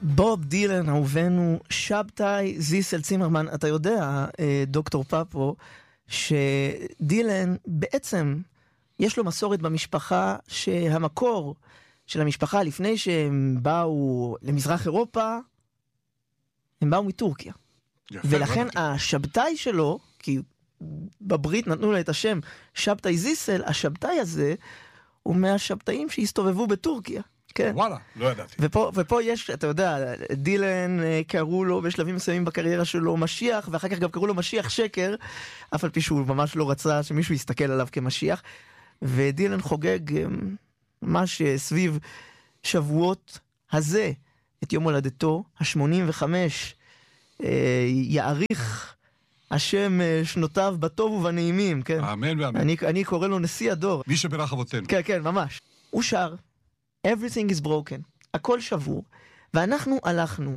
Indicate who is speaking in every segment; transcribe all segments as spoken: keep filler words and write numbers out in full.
Speaker 1: בוב דילן, אהובנו, שבתאי זיסל צימרמן, אתה יודע, דוקטור פאפו, שדילן בעצם יש לו מסורת במשפחה שהמקור של המשפחה לפני שהם באו למזרח אירופה, הם באו מטורקיה. יפה, ולכן השבתאי שלו, כי בברית נתנו לו את השם שבתאי זיסל, השבתאי הזה הוא מהשבתאים שהסתובבו בטורקיה. כן.
Speaker 2: וואלה, לא ידעתי.
Speaker 1: ופה, ופה יש, אתה יודע, דילן קראו לו בשלבים מסוימים בקריירה שלו משיח, ואחר כך גם קראו לו משיח שקר, אף על פי שהוא ממש לא רצה שמישהו יסתכל עליו כמשיח, ודילן חוגג ממש סביב שבועות הזה, את יום הולדתו, ה-שמונים וחמש, יעריך השם שנותיו בטוב ובנעימים, כן?
Speaker 2: אמן ואמן.
Speaker 1: אני, אני קורא לו נשיא הדור.
Speaker 2: מי שברך אבותינו.
Speaker 1: כן, כן, ממש. הוא שר, Everything is broken, הכל שבור, ואנחנו הלכנו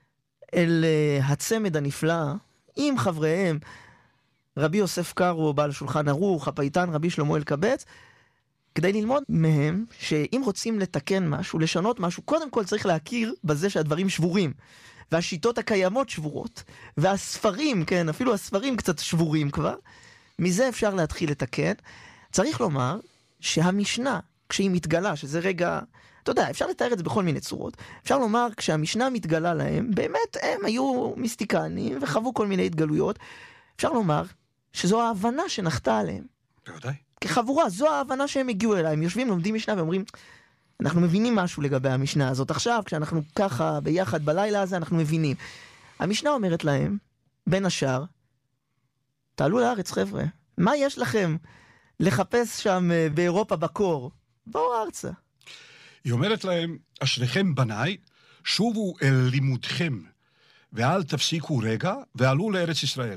Speaker 1: אל uh, הצמד הנפלא עם חבריהם, רבי יוסף קארו בעל שולחן ערוך, הפייטן רבי שלמה אלקבץ, כדי ללמוד מהם שאם רוצים לתקן משהו, לשנות משהו, קודם כל צריך להכיר בזה שהדברים שבורים, והשיטות הקיימות שבורות, והספרים, כן, אפילו הספרים קצת שבורים כבר, מזה אפשר להתחיל לתקן. צריך לומר שהמשנה, כשהיא מתגלה, שזה רגע, אתה יודע, אפשר לתאר את זה בכל מיני צורות, אפשר לומר, כשהמשנה מתגלה להם, באמת הם היו מיסטיקנים וחוו כל מיני התגלויות, אפשר לומר שזו ההבנה שנחתה עליהם.
Speaker 2: בוודאי.
Speaker 1: כחבורה, זו ההבנה שהם הגיעו אליהם, יושבים, לומדים משנה ואומרים, אנחנו מבינים משהו לגבי המשנה הזאת. עכשיו, כשאנחנו ככה ביחד בלילה הזה, אנחנו מבינים. המשנה אומרת להם, בין השאר, תעלו לארץ חבר'ה, מה יש לכם לחפש שם באירופה בקור? בואו ארצה.
Speaker 2: היא אומרת להם, אשריכם בניי, שובו אל לימודכם, ואל תפסיקו רגע, ועלו לארץ ישראל.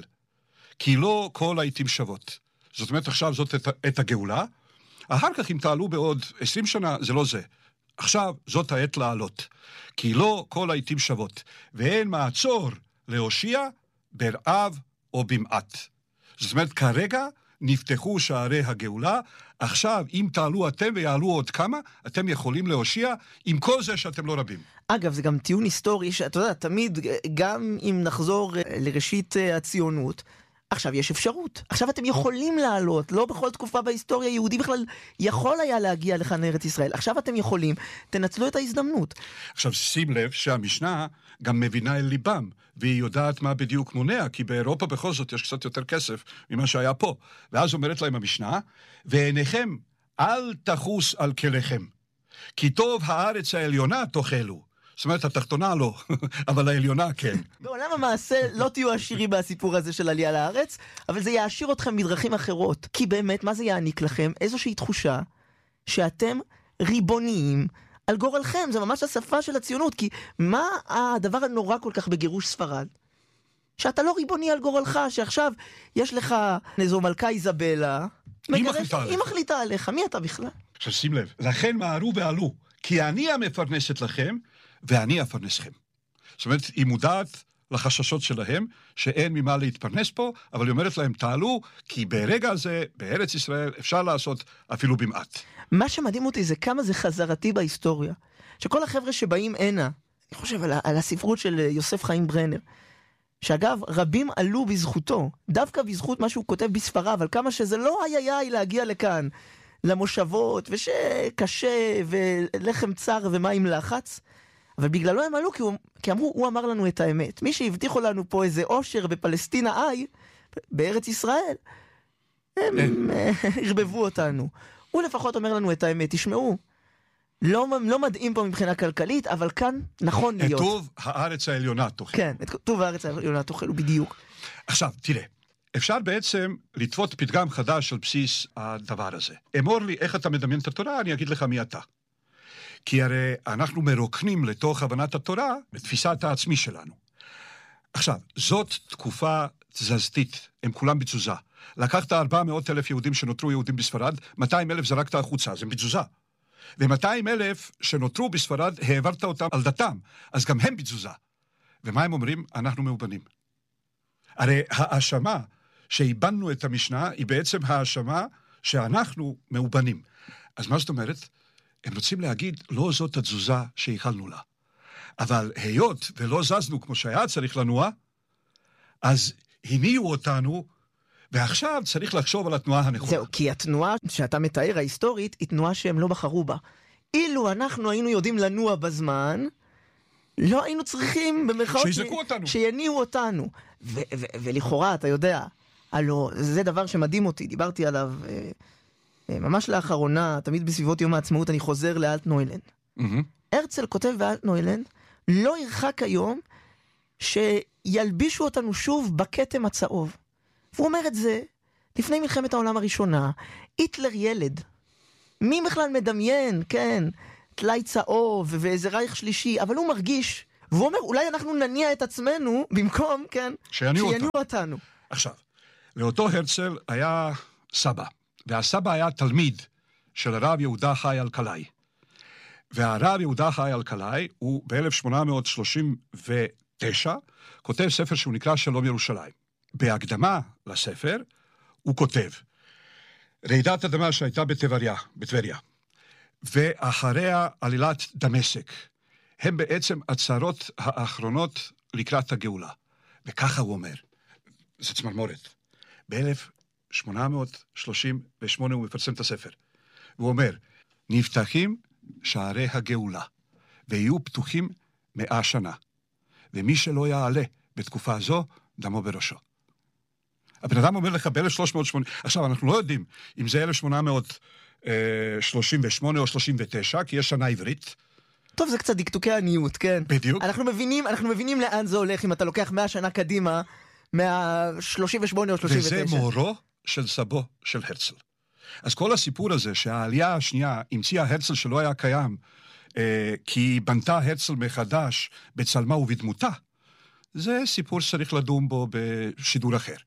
Speaker 2: כי לא כל העיתים שוות. זאת אומרת, עכשיו זאת את, את הגאולה, אחר כך אם תעלו בעוד עשרים שנה, זה לא זה. עכשיו זאת העת לעלות. כי לא כל העיתים שוות, ואין מעצור להושיע ברעב או במעט. זאת אומרת, כרגע נפתחו שערי הגאולה, עכשיו אם תעלו אתם ויעלו עוד כמה, אתם יכולים להושיע עם כל זה שאתם לא רבים.
Speaker 1: אגב, זה גם טיעון היסטורי, שאתה יודע, תמיד, גם אם נחזור לראשית הציונות, עכשיו יש אפשרות. עכשיו אתם יכולים לעלות, לא בכל תקופה בהיסטוריה יהודי בכלל יכול היה להגיע לכאן לארץ ישראל. עכשיו אתם יכולים, תנצלו את ההזדמנות.
Speaker 2: עכשיו שים לב שהמשנה גם מבינה אל ליבם, והיא יודעת מה בדיוק מונע, כי באירופה בכל זאת יש קצת יותר כסף ממה שהיה פה. ואז אומרת להם המשנה, ועיניכם אל תחוס על כליכם, כי טוב הארץ העליונה תאכלו. זאת אומרת, התחתונה לא, אבל העליונה כן.
Speaker 1: בעולם המעשה לא תהיו עשירים בסיפור הזה של עלייה לארץ, אבל זה יעשיר אתכם בדרכים אחרות. כי באמת, מה זה יעניק לכם? איזושהי תחושה שאתם ריבוניים על גורלכם. זה ממש השפה של הציונות, כי מה הדבר הנורא כל כך בגירוש ספרד? שאתה לא ריבוני על גורלך, שעכשיו יש לך איזו מלכה איזבלה.
Speaker 2: היא מחליטה עליך.
Speaker 1: היא מחליטה עליך, מי אתה בכלל?
Speaker 2: עכשיו שים לב, לכן מהרו ועלו, כי אני המפרנסת לכם, ואני אפרנסכם. זאת אומרת, היא מודעת לחששות שלהם, שאין ממה להתפרנס פה, אבל היא אומרת להם, תעלו, כי ברגע הזה, בארץ ישראל, אפשר לעשות אפילו במעט.
Speaker 1: מה שמדהים אותי זה כמה זה חזרתי בהיסטוריה. שכל החבר'ה שבאים הנה, אני חושב על, על הספרות של יוסף חיים ברנר, שאגב, רבים עלו בזכותו, דווקא בזכות מה שהוא כותב בספריו, אבל כמה שזה לא היה יאי להגיע לכאן, למושבות, ושקשה, ולחם צר ומים לחץ, אבל בגללו הם עלו, כי, הוא, כי אמרו, הוא אמר לנו את האמת. מי שהבטיחו לנו פה איזה אושר בפלסטינה איי, בארץ ישראל, הם הרבבו אותנו. הוא לפחות אומר לנו את האמת, תשמעו, לא, לא מדהים פה מבחינה כלכלית, אבל כאן נכון להיות.
Speaker 2: את טוב הארץ העליונה תאכל.
Speaker 1: כן, את טוב הארץ העליונה תאכל, בדיוק.
Speaker 2: עכשיו, תראה, אפשר בעצם לטוות פתגם חדש על בסיס הדבר הזה. אמור לי איך אתה מדמיין את התורה, אני אגיד לך מי אתה. כי הרי אנחנו מרוקנים לתוך הבנת התורה בתפיסת העצמי שלנו. עכשיו, זאת תקופה תזזתית, הם כולם בתזוזה. לקחת ארבע מאות אלף יהודים שנותרו יהודים בספרד, מאתיים אלף זרקת החוצה, אז הם בתזוזה. ו-מאתיים אלף שנותרו בספרד, העברת אותם על דתם, אז גם הם בתזוזה. ומה הם אומרים? אנחנו מאובנים. הרי האשמה שהיבנו את המשנה, היא בעצם האשמה שאנחנו מאובנים. אז מה זאת אומרת? הם רוצים להגיד, לא זאת התזוזה שהיכלנו לה. אבל היות ולא זזנו כמו שהיה צריך לנוע, אז הניעו אותנו, ועכשיו צריך לחשוב על התנועה הנכונה.
Speaker 1: זהו, כי התנועה שאתה מתאר ההיסטורית, היא תנועה שהם לא בחרו בה. אילו אנחנו היינו יודעים לנוע בזמן, לא היינו צריכים במרכאות...
Speaker 2: שיזכו אותנו.
Speaker 1: שיניעו אותנו. ו- ו- ולכאורה, אתה יודע, הלו, זה דבר שמדהים אותי, דיברתי עליו אה, אה, ממש לאחרונה, תמיד בסביבות יום העצמאות, אני חוזר לאלטנוילנד.
Speaker 2: Mm-hmm.
Speaker 1: הרצל כותב באלטנוילנד, לא ירחק היום שילבישו אותנו שוב בכתם הצהוב. והוא אומר את זה לפני מלחמת העולם הראשונה, היטלר ילד. מי בכלל מדמיין, כן, תלי צהוב ואיזה רייך שלישי, אבל הוא מרגיש, והוא אומר, אולי אנחנו נניע את עצמנו במקום, כן,
Speaker 2: שיניעו
Speaker 1: שיניעו
Speaker 2: אותנו.
Speaker 1: אותנו.
Speaker 2: עכשיו, לאותו הרצל היה סבא, והסבא היה תלמיד של הרב יהודה חי אלקלעי. והרב יהודה חי אלקלעי הוא ב-אלף שמונה מאות שלושים ותשע כותב ספר שהוא נקרא שלום ירושלים. בהקדמה לספר הוא כותב, רעידת אדמה שהייתה בטבריה, בטבריה, ואחריה עלילת דמשק, הם בעצם הצהרות האחרונות לקראת הגאולה. וככה הוא אומר, זה צמרמורת, ב-אלף שמונה מאות שלושים ושמונה הוא מפרסם את הספר. הוא אומר, נפתחים שערי הגאולה, ויהיו פתוחים מאה שנה, ומי שלא יעלה בתקופה זו, דמו בראשו. הבן אדם אומר לך ב-אלף שלוש מאות שמונים, עכשיו אנחנו לא יודעים אם זה אלף שמונה מאות שלושים ושמונה או שלושים ותשע, כי יש שנה עברית.
Speaker 1: טוב, זה קצת דקדוקי עניות, כן.
Speaker 2: בדיוק.
Speaker 1: אנחנו מבינים, אנחנו מבינים לאן זה הולך, אם אתה לוקח מאה שנה קדימה, מה-שלושים ושמונה או שלושים ותשע.
Speaker 2: וזה מורו של סבו של הרצל. אז כל הסיפור הזה שהעלייה השנייה המציאה הרצל שלא היה קיים, אה, כי בנתה הרצל מחדש בצלמה ובדמותה, זה סיפור שצריך לדון בו בשידור אחר.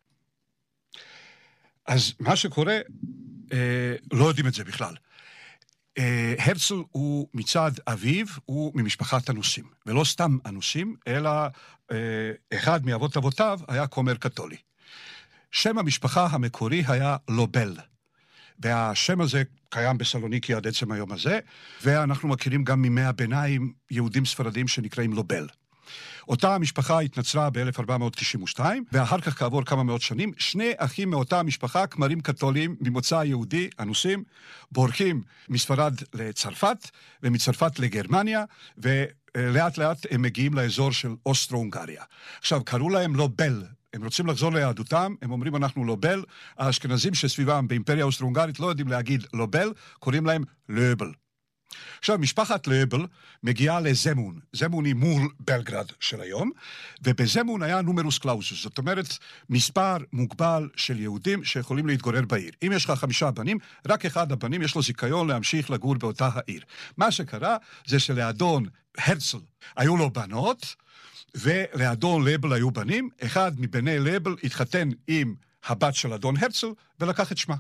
Speaker 2: אז מה שקורה, אה, לא יודעים את זה בכלל. אה, הרצל הוא מצד אביו, הוא ממשפחת אנוסים, ולא סתם אנוסים, אלא אה, אחד מאבות אבותיו היה כומר קתולי. שם המשפחה המקורי היה לובל, והשם הזה קיים בסלוניקי עד עצם היום הזה, ואנחנו מכירים גם מימי הביניים יהודים ספרדים שנקראים לובל. אותה המשפחה התנצרה ב-אלף ארבע מאות תשעים ושתיים, ואחר כך כעבור כמה מאות שנים, שני אחים מאותה המשפחה, כמרים קתוליים ממוצא יהודי, אנוסים, בורחים מספרד לצרפת, ומצרפת לגרמניה, ולאט לאט הם מגיעים לאזור של אוסטרו-הונגריה. עכשיו, קראו להם לובל, הם רוצים לחזור ליהדותם, הם אומרים אנחנו לובל, האשכנזים שסביבם באימפריה האוסטרו-הונגרית לא יודעים להגיד לובל, קוראים להם לובל. עכשיו, משפחת לובל מגיעה לזמון. זמון היא מול בלגרד של היום, ובזמון היה נומרוס קלאוזוס, זאת אומרת, מספר מוגבל של יהודים שיכולים להתגורר בעיר. אם יש לך חמישה בנים, רק אחד הבנים יש לו זיכיון להמשיך לגור באותה העיר. מה שקרה זה שלאדון הרצל היו לו בנות, ולאדון לובל היו בנים, אחד מבני לובל התחתן עם הבת של אדון הרצל, ולקח את שמה.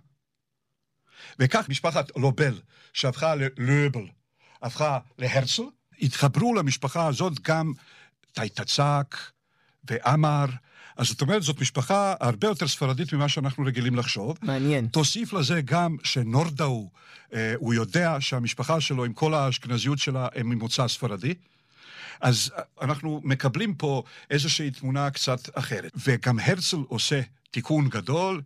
Speaker 2: וכך משפחת לובל, שהפכה ללובל, הפכה להרצל, התחברו למשפחה הזאת גם טייטצק ואמר, אז זאת אומרת, זאת משפחה הרבה יותר ספרדית ממה שאנחנו רגילים לחשוב.
Speaker 1: מעניין.
Speaker 2: תוסיף לזה גם שנורדאו, אה, הוא יודע שהמשפחה שלו עם כל האשכנזיות שלה הם ממוצא ספרדי, אז אנחנו מקבלים פה איזושהי תמונה קצת אחרת. וגם הרצל עושה תיקון גדול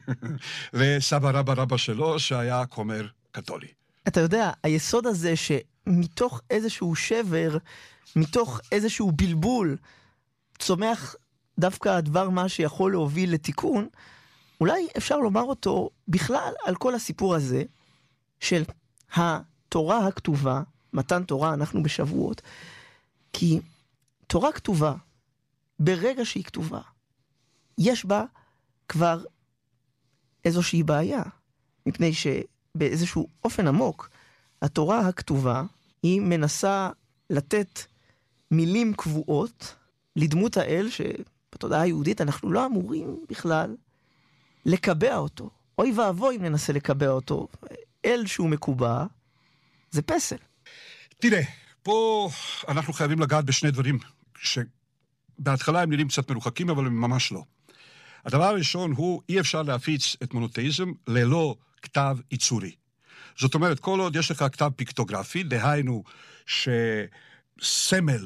Speaker 2: לסבא רבא רבא שלו, שהיה כומר קתולי.
Speaker 1: אתה יודע, היסוד הזה שמתוך איזשהו שבר, מתוך איזשהו בלבול, צומח דווקא הדבר מה שיכול להוביל לתיקון, אולי אפשר לומר אותו בכלל על כל הסיפור הזה של התורה הכתובה, מתן תורה, אנחנו בשבועות, כי תורה כתובה, ברגע שהיא כתובה, יש בה כבר איזושהי בעיה, מפני שבאיזשהו אופן עמוק, התורה הכתובה היא מנסה לתת מילים קבועות לדמות האל, שבתודעה היהודית אנחנו לא אמורים בכלל לקבע אותו. אוי ואבוי אם ננסה לקבע אותו. אל שהוא מקובע, זה פסל.
Speaker 2: תראה, פה אנחנו חייבים לגעת בשני דברים שבהתחלה הם נראים קצת מרוחקים, אבל הם ממש לא. הדבר הראשון הוא, אי אפשר להפיץ את מונותאיזם ללא כתב ייצורי. זאת אומרת, כל עוד יש לך כתב פיקטוגרפי, דהיינו שסמל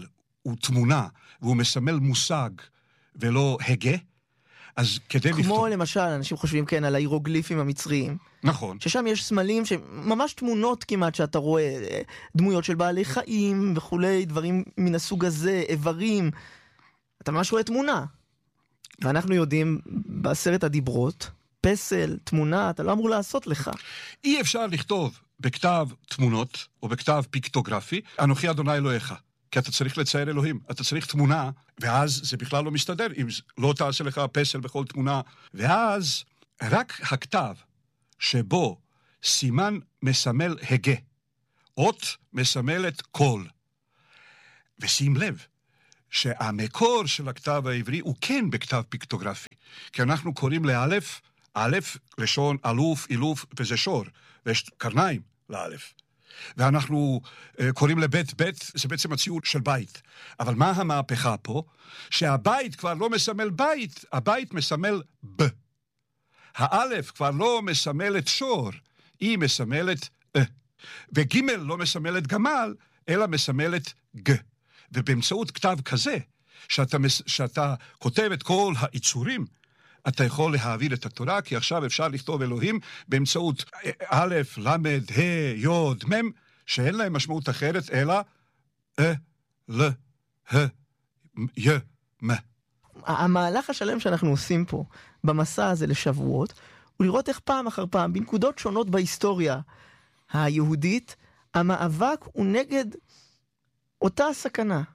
Speaker 2: הוא תמונה, והוא מסמל מושג ולא הגה, אז כדי
Speaker 1: כמו
Speaker 2: לפתור...
Speaker 1: כמו למשל, אנשים חושבים כן על ההירוגליפים המצריים.
Speaker 2: נכון.
Speaker 1: ששם יש סמלים, ממש תמונות כמעט שאתה רואה, דמויות של בעלי חיים וכולי, דברים מן הסוג הזה, איברים. אתה ממש רואה תמונה. ואנחנו יודעים, בעשרת הדיברות, פסל, תמונה, אתה לא אמור לעשות לך.
Speaker 2: אי אפשר לכתוב בכתב תמונות, או בכתב פיקטוגרפי, אנוכי אדוני אלוהיך. כי אתה צריך לצייר אלוהים, אתה צריך תמונה, ואז זה בכלל לא מסתדר, אם לא תעשה לך פסל בכל תמונה. ואז רק הכתב שבו סימן מסמל הגה, אות מסמלת קול. ושים לב, שהמקור של הכתב העברי הוא כן בכתב פיקטוגרפי, כי אנחנו קוראים לאלף, א', לשון אלוף, אילוף, וזה שור, ויש קרניים לאלף. ואנחנו uh, קוראים לבית בית, זה בעצם הציור של בית. אבל מה המהפכה פה? שהבית כבר לא מסמל בית, הבית מסמל ב. האלף כבר לא מסמלת שור, היא מסמלת א. וגימל לא מסמלת גמל, אלא מסמלת ג. ובאמצעות כתב כזה, שאתה, שאתה כותב את כל היצורים, אתה יכול להעביר את התורה, כי עכשיו אפשר לכתוב אלוהים באמצעות א', למד, ה', יוד, מ', שאין להם משמעות אחרת, אלא א, ל, ה, י, מ.
Speaker 1: המהלך השלם שאנחנו עושים פה, במסע הזה לשבועות, הוא לראות איך פעם אחר פעם, בנקודות שונות בהיסטוריה היהודית, המאבק הוא נגד אותה הסכנה,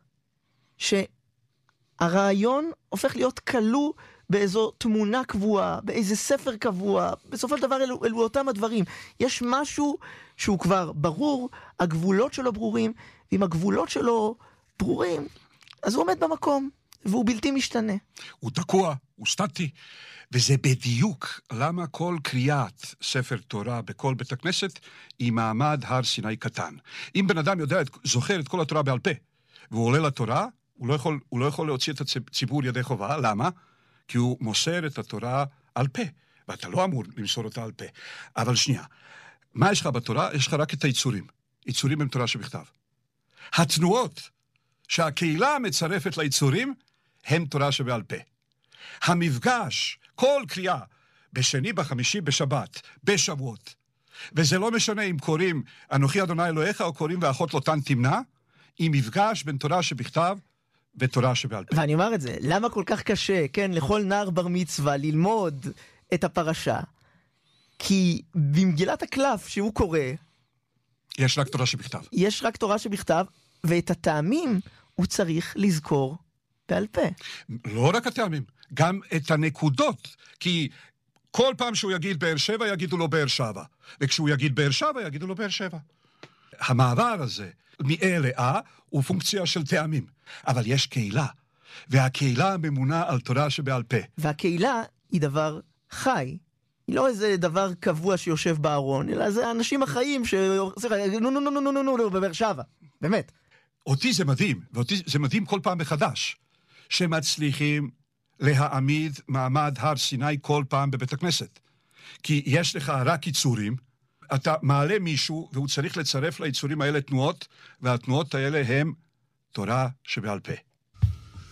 Speaker 1: שהרעיון הופך להיות כלוא באיזו תמונה קבועה, באיזה ספר קבוע, בסופו של דבר אלו, אלו אותם הדברים. יש משהו שהוא כבר ברור, הגבולות שלו ברורים, ואם הגבולות שלו ברורים, אז הוא עומד במקום, והוא בלתי משתנה.
Speaker 2: הוא תקוע, הוא סטטי, וזה בדיוק למה כל קריאת ספר תורה בכל בית הכנסת היא מעמד הר סיני קטן. אם בן אדם יודע, זוכר את כל התורה בעל פה, והוא עולה לתורה, הוא לא יכול, הוא לא יכול להוציא את הציבור ידי חובה. למה? כי הוא מוסר את התורה על פה, ואתה לא אמור למסור אותה על פה. אבל שנייה, מה יש לך בתורה? יש לך רק את היצורים. יצורים הם תורה שבכתב. התנועות שהקהילה מצרפת ליצורים, הם תורה שבעל פה. המפגש, כל קריאה, בשני, בחמישי, בשבת, בשבועות. וזה לא משנה אם קוראים אנוכי אדוני אלוהיך, או קוראים ואחות לוטן תמנע, עם מפגש בין תורה שבכתב, ותורה שבעל פה.
Speaker 1: ואני אומר את זה, למה כל כך קשה, כן, לכל נער בר מצווה ללמוד את הפרשה? כי במגילת הקלף שהוא קורא,
Speaker 2: יש רק תורה שבכתב.
Speaker 1: יש רק תורה שבכתב, ואת הטעמים הוא צריך לזכור בעל פה.
Speaker 2: לא רק הטעמים, גם את הנקודות, כי כל פעם שהוא יגיד באר שבע, יגידו לו באר שבע, וכשהוא יגיד באר שבע, יגידו לו באר שבע. המעבר הזה, מאה לאה, הוא פונקציה של טעמים. אבל יש קהילה, והקהילה ממונה על תורה שבעל פה.
Speaker 1: והקהילה היא דבר חי. היא לא איזה דבר קבוע שיושב בארון, אלא זה האנשים החיים ש... נו, נו, נו, נו, נו, נו, נו, בבאר שבע. באמת.
Speaker 2: אותי זה מדהים, ואותי זה מדהים כל פעם מחדש, שמצליחים להעמיד מעמד הר סיני כל פעם בבית הכנסת. כי יש לך רק יצורים, אתה מעלה מישהו, והוא צריך לצרף ליצורים האלה תנועות, והתנועות האלה הם תורה שבעל פה.